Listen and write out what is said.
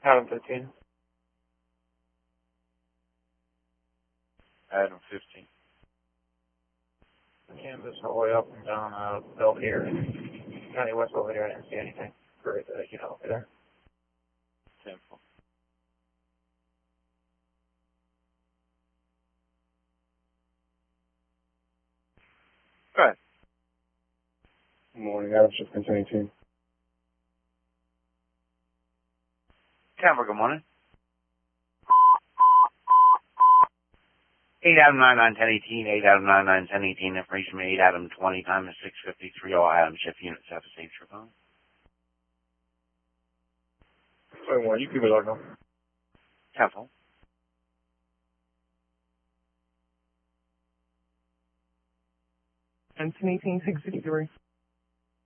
Adam 13. Adam 15. Canvas all the way up and down Belvedere. County West Belvedere, I didn't see anything. Great, over there. 10-4. Go ahead. Good morning, Adam Shift 1018. Tampa, good morning. 8 Adam 99 1018, 8 Adam 99 1018, information from 8 Adam 20, time is 6:53. All Adam shift units have a safe trip on. 21, you keep it locked on. Temple. And 1018, 653.